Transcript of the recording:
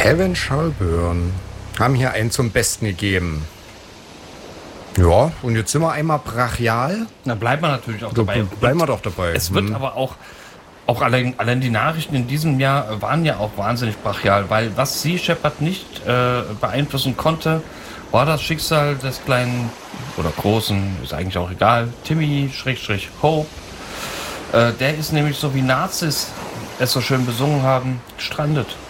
Heaven Shall Burn. Haben hier einen zum Besten gegeben. Ja, und jetzt sind wir einmal brachial. Da bleibt man natürlich auch dabei. Bleiben wir doch dabei. Es wird aber auch allein die Nachrichten in diesem Jahr waren ja auch wahnsinnig brachial, weil was Sea Shepherd nicht beeinflussen konnte, war das Schicksal des kleinen oder großen, ist eigentlich auch egal, Timmy-Hope. Der ist nämlich so wie Nazis es so schön besungen haben, gestrandet.